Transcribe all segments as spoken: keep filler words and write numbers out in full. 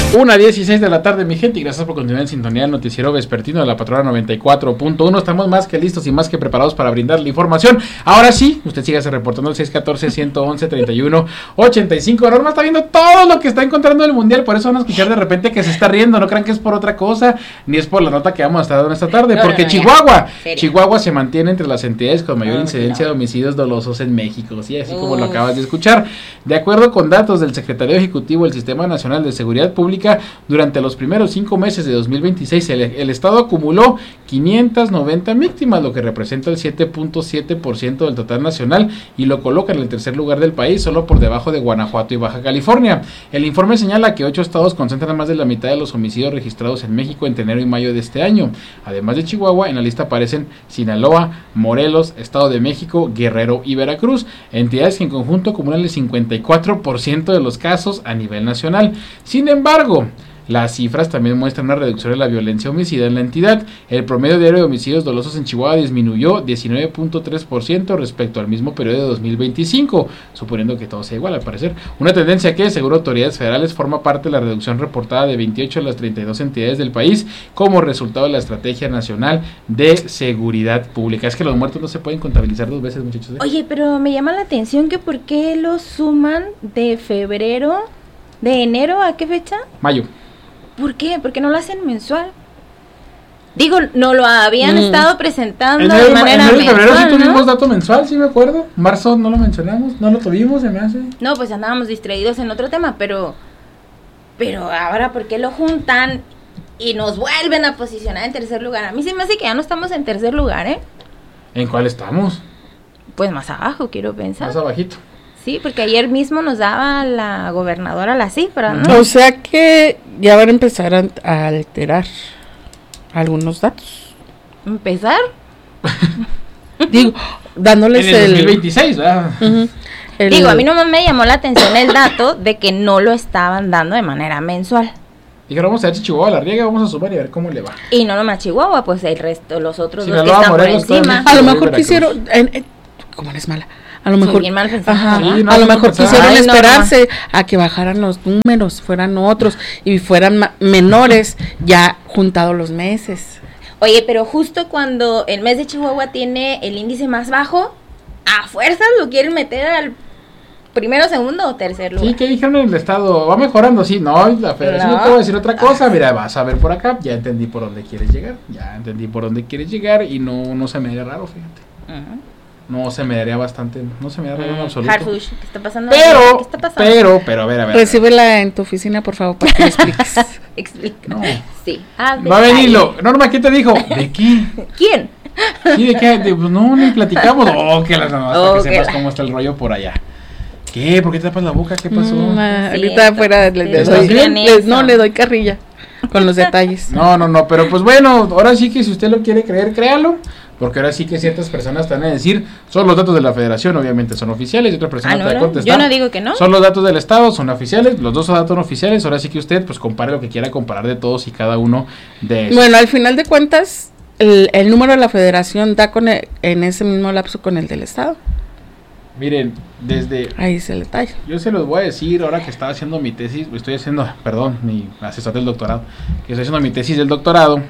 una dieciséis de la tarde, mi gente, y gracias por continuar en sintonía del noticiero vespertino de la Patrona noventa y cuatro punto uno. Estamos más que listos y más que preparados para brindarle información. Ahora sí, usted sígase reportando el seis uno cuatro, uno uno, tres uno, ocho cinco. Norma está viendo todo lo que está encontrando en el mundial, por eso van a escuchar de repente que se está riendo. No crean que es por otra cosa, ni es por la nota que vamos a estar dando esta tarde, no, porque no, no, Chihuahua, Chihuahua se mantiene entre las entidades con mayor no, incidencia no. de homicidios dolosos en México, ¿sí? Así Uf. como lo acabas de escuchar. De acuerdo con datos del Secretario Ejecutivo del Sistema Nacional de Seguridad Pública, durante los primeros cinco meses de dos mil veintiséis, el, el Estado acumuló quinientas noventa víctimas, lo que representa el siete punto siete por ciento del total nacional y lo coloca en el tercer lugar del país, solo por debajo de Guanajuato y Baja California. El informe señala que ocho estados concentran más de la mitad de los homicidios registrados en México entre enero y mayo de este año. Además de Chihuahua, en la lista aparecen Sinaloa, Morelos, Estado de México, Guerrero y Veracruz, entidades que en conjunto acumulan el cincuenta y cuatro por ciento de los casos a nivel nacional. Sin embargo, las cifras también muestran una reducción de la violencia homicida en la entidad. El promedio diario de homicidios dolosos en Chihuahua disminuyó diecinueve punto tres por ciento respecto al mismo periodo de dos mil veinticinco, suponiendo que todo sea igual al parecer. Una tendencia que, según autoridades federales, forma parte de la reducción reportada de veintiocho de las treinta y dos entidades del país como resultado de la Estrategia Nacional de Seguridad Pública. Es que los muertos no se pueden contabilizar dos veces, muchachos, ¿eh? Oye, pero me llama la atención que por qué los suman de febrero, de enero, ¿a qué fecha? Mayo. ¿Por qué? ¿Por qué no lo hacen mensual? Digo, no lo habían mm. estado presentando en el, de manera en el mensual, febrero sí ¿no? tuvimos dato mensual, sí me acuerdo. Marzo no lo mencionamos, no lo tuvimos, se me hace. No, pues andábamos distraídos en otro tema, pero pero ahora ¿por qué lo juntan y nos vuelven a posicionar en tercer lugar? A mí se me hace que ya no estamos en tercer lugar, ¿eh? ¿En cuál estamos? Pues más abajo, quiero pensar. Más abajito. Sí, porque ayer mismo nos daba la gobernadora la cifra, ¿no? O sea que ya van a empezar a, a alterar algunos datos. ¿Empezar? Digo, dándoles en el, el dos mil veintiséis, ¿verdad? Uh-huh. El, Digo, a mí no me llamó la atención el dato de que no lo estaban dando de manera mensual. Dijeron, vamos a ver si Chihuahua la riega, vamos a sumar y a ver cómo le va. Y no nomás Chihuahua, pues el resto, los otros si dos no que están Morelos, por encima. A lo mejor quisieron, en, en, ¿cómo eres mala? A lo mejor, bien mal ajá, sí, no, a lo no mejor pensaba. quisieron Ay, no, esperarse no. a que bajaran los números, fueran otros y fueran ma- menores ya juntados los meses. Oye, pero justo cuando el mes de Chihuahua tiene el índice más bajo, a fuerzas lo quieren meter al primero, segundo o tercer lugar. Sí, ¿qué dijeron en el estado? Va mejorando, sí, no, la federación no, no te va a decir otra cosa, mira, vas a ver por acá, ya entendí por dónde quieres llegar, ya entendí por dónde quieres llegar y no, no se me haría raro, fíjate. Uh-huh. No se me daría bastante, no se me daría raro en absoluto. Harfush, ¿qué está pasando? Pero, ¿Qué está pasando? pero, pero, a ver, a ver. Recíbela en tu oficina, por favor, para que me expliques. Explica. No. Sí. Ah, va a venirlo. Norma, ¿qué te dijo? ¿De qué? ¿Quién? Sí, ¿de qué? De, pues no, ni platicamos. Oh, que las mamás, oh, para que sepas la... cómo está el rollo por allá. ¿Qué? ¿Por qué te tapas la boca? ¿Qué pasó? Mm, sí, ahorita afuera le, le doy, le, no le doy carrilla con los detalles. No, no, no, pero pues bueno, ahora sí que si usted lo quiere creer, créalo. Porque ahora sí que ciertas personas están a decir, son los datos de la federación, obviamente son oficiales, y otras personas ah, no, te van a contestar. Yo no digo que no. Son los datos del estado, son oficiales, los dos son datos oficiales, ahora sí que usted pues compare lo que quiera comparar de todos y cada uno de esos. Bueno, al final de cuentas, el, el número de la federación da con el, en ese mismo lapso con el del estado. Miren, desde... Ahí es el detalle. Yo se los voy a decir ahora que estaba haciendo mi tesis, estoy haciendo, perdón, mi asesor del doctorado, que estoy haciendo mi tesis del doctorado.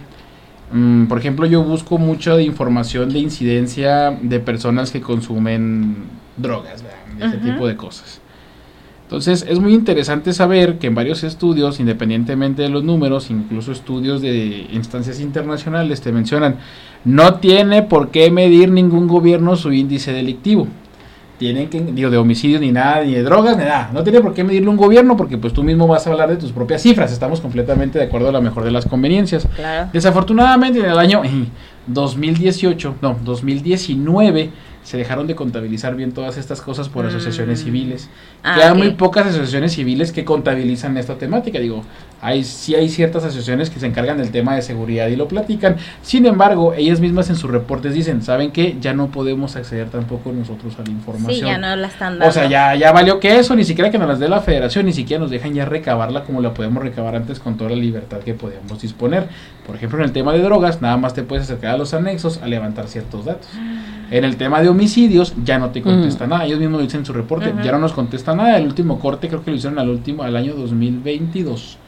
Mm, por ejemplo, yo busco mucho de información de incidencia de personas que consumen drogas, ¿verdad? Ese uh-huh. tipo de cosas. Entonces, es muy interesante saber que en varios estudios, independientemente de los números, incluso estudios de instancias internacionales, te mencionan, no tiene por qué medir ningún gobierno su índice delictivo. Tienen que, digo, de homicidios ni nada, ni de drogas, ni nada. No tiene por qué medirlo un gobierno porque pues tú mismo vas a hablar de tus propias cifras. Estamos completamente de acuerdo a la mejor de las conveniencias. Claro. Desafortunadamente en el año dos mil dieciocho, no, dos mil diecinueve se dejaron de contabilizar bien todas estas cosas por mm. asociaciones civiles. Ah, Quedan okay. muy pocas asociaciones civiles que contabilizan esta temática. Digo, hay sí hay ciertas asociaciones que se encargan del tema de seguridad y lo platican. Sin embargo, ellas mismas en sus reportes dicen, ¿saben qué? Ya no podemos acceder tampoco nosotros a la información. Sí, ya no la están dando. O sea, ya, ya valió que eso, ni siquiera que nos las dé la federación, ni siquiera nos dejan ya recabarla como la podemos recabar antes con toda la libertad que podíamos disponer. Por ejemplo, en el tema de drogas, nada más te puedes acercar a los anexos a levantar ciertos datos. En el tema de homicidios, ya no te contesta uh-huh. nada. Ellos mismos dicen en su reporte, uh-huh. ya no nos contesta nada. El último corte creo que lo hicieron al último al año dos mil veintidós.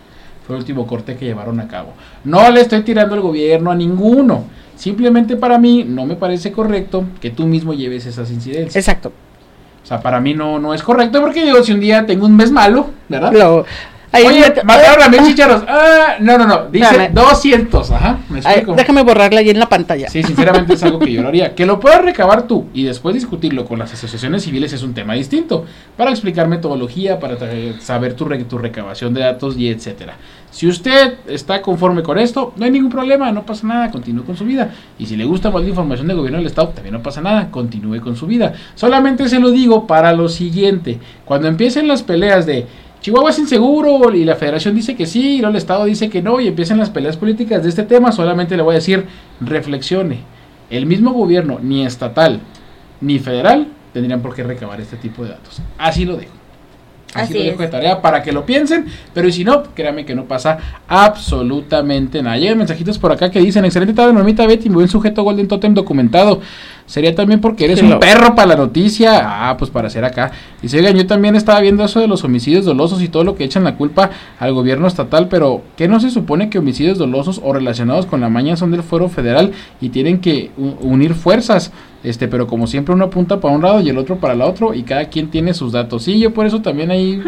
fue el último corte que llevaron a cabo. No le estoy tirando al gobierno a ninguno. Simplemente para mí no me parece correcto que tú mismo lleves esas incidencias. Exacto. O sea, para mí no, no es correcto porque digo, si un día tengo un mes malo, ¿verdad? Lo, ahí Oye, me, mataron a mil chicharos. Ah, no, no, no. Dice Espérame. doscientos. Ajá, me explico. Ay, déjame borrarla ahí en la pantalla. Sí, sinceramente es algo que yo no haría. Que lo puedas recabar tú y después discutirlo con las asociaciones civiles es un tema distinto. Para explicar metodología, para tra- saber tu, re- tu recabación de datos y etcétera. Si usted está conforme con esto, no hay ningún problema, no pasa nada, continúe con su vida. Y si le gusta más la información del gobierno del estado, también no pasa nada, continúe con su vida. Solamente se lo digo para lo siguiente. Cuando empiecen las peleas de Chihuahua es inseguro y la federación dice que sí, y luego el estado dice que no, y empiezan las peleas políticas de este tema, solamente le voy a decir, reflexione. El mismo gobierno, ni estatal ni federal, tendrían por qué recabar este tipo de datos. Así lo dejo. Así, Así lo dejo es. de tarea para que lo piensen, pero y si no, créanme que no pasa absolutamente nada. Llegan mensajitos por acá que dicen, excelente tarde, Normita Betty, muy buen sujeto Golden Totem documentado. Sería también porque eres Sí, un lo- perro para la noticia. Ah, pues para hacer acá. Dice, oigan, yo también estaba viendo eso de los homicidios dolosos y todo lo que echan la culpa al gobierno estatal, pero ¿qué no se supone que homicidios dolosos o relacionados con la maña son del fuero federal y tienen que u- unir fuerzas? Este, pero como siempre uno apunta para un lado y el otro para el otro y cada quien tiene sus datos. Sí, yo por eso también ahí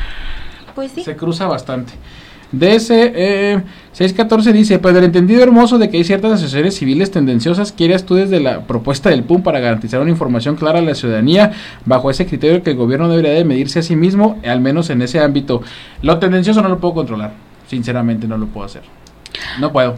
Pues sí. se cruza bastante. D S eh, seiscientos catorce dice, pues del entendido hermoso de que hay ciertas asociaciones civiles tendenciosas, ¿quieres tú desde la propuesta del P U M para garantizar una información clara a la ciudadanía bajo ese criterio que el gobierno debería de medirse a sí mismo, al menos en ese ámbito? Lo tendencioso no lo puedo controlar, sinceramente no lo puedo hacer. No puedo.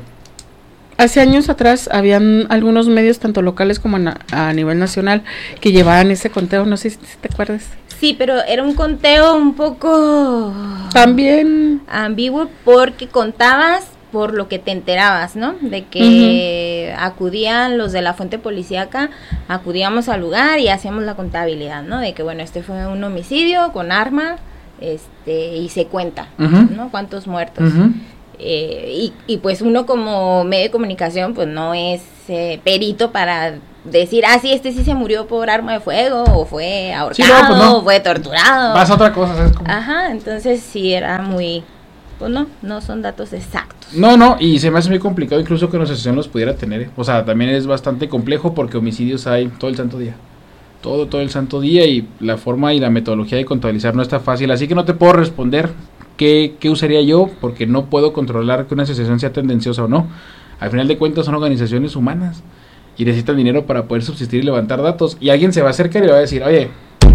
Hace años atrás habían algunos medios, tanto locales como na- a nivel nacional, que llevaban ese conteo, no sé si te acuerdas. Sí, pero era un conteo un poco También, ambiguo porque contabas por lo que te enterabas, ¿no? De que acudían los de la fuente policíaca, acudíamos al lugar y hacíamos la contabilidad, ¿no? De que, bueno, este fue un homicidio con arma, este, y se cuenta, Ujú. ¿no? Cuántos muertos. Ujú. Eh, y, y pues uno como medio de comunicación pues no es eh, perito para decir, ah, sí, este sí se murió por arma de fuego, o fue ahorcado, Sí, no, pues no. o fue torturado. Vas a otra cosa, ¿sabes cómo? Ajá, entonces sí era muy, pues no, no son datos exactos. No, no, y se me hace muy complicado incluso que una asociación los pudiera tener. O sea, también es bastante complejo porque homicidios hay todo el santo día. Todo, todo el santo día y la forma y la metodología de contabilizar no está fácil. Así que no te puedo responder qué, qué usaría yo porque no puedo controlar que una asociación sea tendenciosa o no. Al final de cuentas son organizaciones humanas y necesitan dinero para poder subsistir y levantar datos. Y alguien se va a acercar y le va a decir, oye,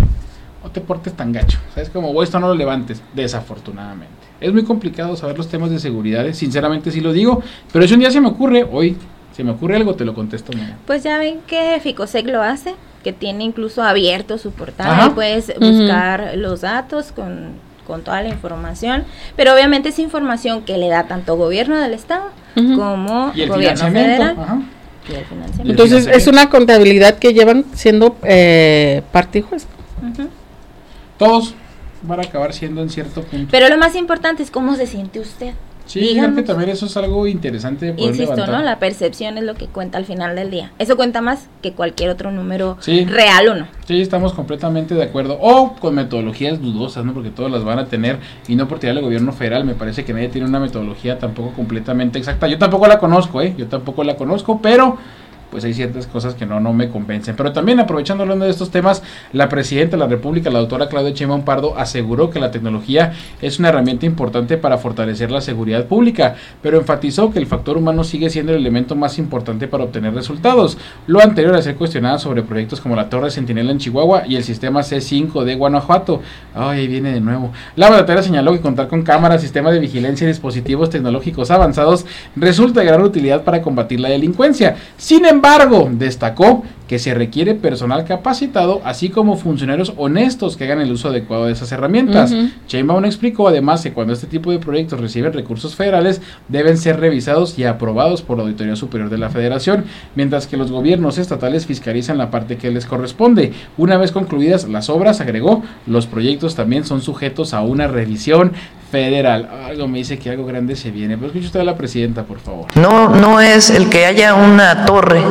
no te portes tan gacho. ¿Sabes cómo? O esto no lo levantes. Desafortunadamente. Es muy complicado saber los temas de seguridad. Sinceramente sí lo digo. Pero si un día se me ocurre, hoy se me ocurre algo, te lo contesto mañana. Pues ya ven que Ficosec lo hace, que tiene incluso abierto su portal, Ajá. ahí puedes buscar los datos con, con toda la información, pero obviamente es información que le da tanto gobierno del estado Ujú. como Y el gobierno financiamiento. federal Ajá. y el financiamiento. entonces es una contabilidad que llevan siendo eh, parte y juez. Ujú. Todos van a acabar siendo en cierto punto. Pero lo más importante es cómo se siente usted. Sí, díganos. creo que también eso es algo interesante de poder Insisto, levantar. ¿no? La percepción es lo que cuenta al final del día. Eso cuenta más que cualquier otro número Sí. real o no. Sí, estamos completamente de acuerdo. O con metodologías dudosas, ¿no? Porque todas las van a tener. Y no por tirar al gobierno federal. Me parece que nadie tiene una metodología tampoco completamente exacta. Yo tampoco la conozco, ¿eh? Yo tampoco la conozco, pero pues hay ciertas cosas que no, no me convencen. Pero también, aprovechando hablando de estos temas, la presidenta de la República, la doctora Claudia Sheinbaum Pardo, aseguró que la tecnología es una herramienta importante para fortalecer la seguridad pública, pero enfatizó que el factor humano sigue siendo el elemento más importante para obtener resultados. Lo anterior a ser cuestionada sobre proyectos como la Torre Centinela en Chihuahua y el sistema C cinco de Guanajuato. Ay, viene de nuevo. La mandataria señaló que contar con cámaras, sistemas de vigilancia y dispositivos tecnológicos avanzados resulta de gran utilidad para combatir la delincuencia. Sin embargo, embargo, destacó que se requiere personal capacitado, así como funcionarios honestos que hagan el uso adecuado de esas herramientas. Uh-huh. Sheinbaum explicó además que cuando este tipo de proyectos reciben recursos federales, deben ser revisados y aprobados por la Auditoría Superior de la Federación, mientras que los gobiernos estatales fiscalizan la parte que les corresponde. Una vez concluidas las obras, agregó, los proyectos también son sujetos a una revisión federal. Algo me dice que algo grande se viene, pero escuche usted a la presidenta, por favor. No, no es el que haya una torre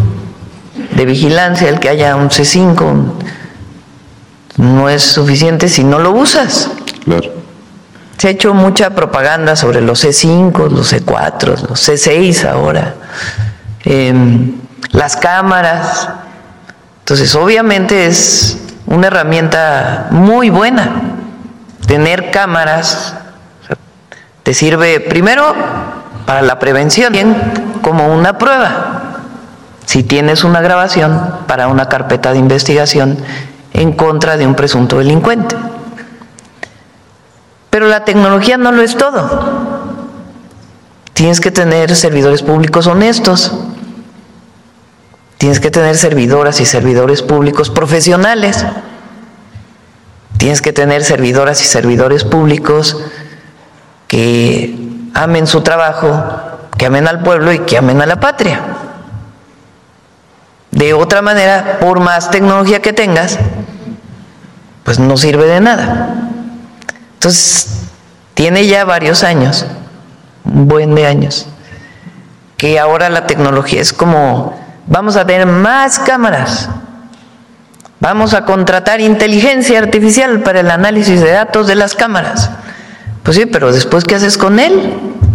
de vigilancia, el que haya un C cinco, no es suficiente si no lo usas. Claro. Se ha hecho mucha propaganda sobre los C cinco, los C cuatro, los C seis ahora, eh, las cámaras. Entonces, obviamente es una herramienta muy buena. Tener cámaras te sirve primero para la prevención, bien como una prueba. Si tienes una grabación para una carpeta de investigación en contra de un presunto delincuente. Pero la tecnología no lo es todo. Tienes que tener servidores públicos honestos. Tienes que tener servidoras y servidores públicos profesionales. Tienes que tener servidoras y servidores públicos que amen su trabajo, que amen al pueblo y que amen a la patria. De otra manera, por más tecnología que tengas, pues no sirve de nada. Entonces, tiene ya varios años, un buen de años, que ahora la tecnología es como, vamos a tener más cámaras, vamos a contratar inteligencia artificial para el análisis de datos de las cámaras. Pues sí, pero después, ¿qué haces con él?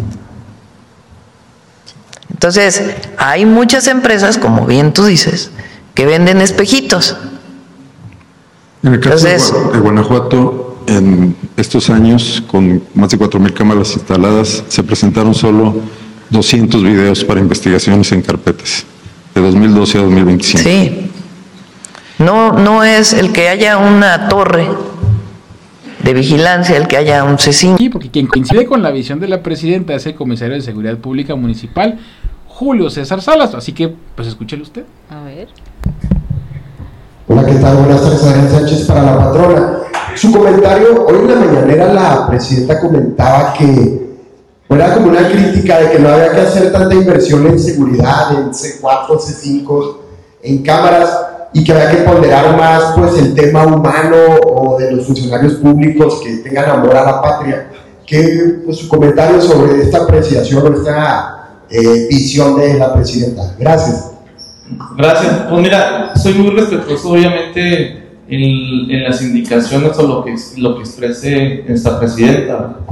Entonces, hay muchas empresas, como bien tú dices, que venden espejitos. En el caso Entonces, de Guanajuato, en estos años, con más de cuatro mil cámaras instaladas, se presentaron solo doscientos videos para investigaciones en carpetas, de dos mil doce a dos mil veinticinco. Sí. No, no es el que haya una torre de vigilancia, el que haya un C cinco. Sí, porque quien coincide con la visión de la presidenta es el comisario de Seguridad Pública Municipal, Julio César Salas. Así que, pues, escúchelo usted. A ver. Hola, ¿qué tal? Buenas tardes, Adrián Sánchez para la patrona. Su comentario, hoy en la mañanera la presidenta comentaba que era como una crítica de que no había que hacer tanta inversión en seguridad, en C cuatro, C cinco, en cámaras, y que había que ponderar más pues el tema humano o de los funcionarios públicos que tengan amor a la patria. ¿Qué pues, su comentario sobre esta apreciación o esta eh, visión de la presidenta? Gracias. Gracias. Pues mira, soy muy respetuoso obviamente en, en las indicaciones o lo que, lo que exprese esta presidenta.